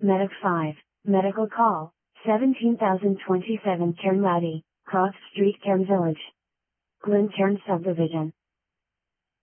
Medic 5, Medical Call, 17,027 Cairn Laddie, Cross Street Cairn Village. Glen Cairn Subdivision.